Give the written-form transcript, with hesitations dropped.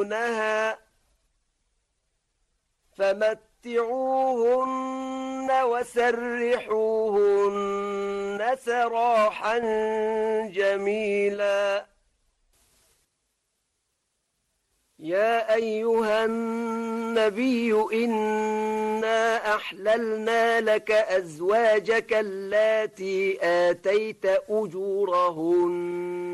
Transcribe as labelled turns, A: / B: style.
A: تَكْرَهُونَهَا فَمَتِّعُوهُنَّ وَسَرِّحُوهُنَّ سَرَاحًا جَمِيلًا يا أيها النبي إنا أحللنا لك أزواجك اللاتي آتيت أجورهن